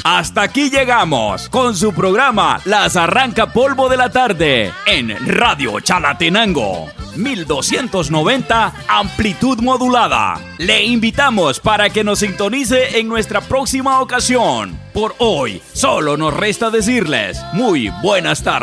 Hasta aquí llegamos con su programa Las Arranca Polvo de la Tarde en Radio Chalatenango 1290 amplitud modulada. Le invitamos para que nos sintonice en nuestra próxima ocasión. Por hoy, solo nos resta decirles muy buenas tardes.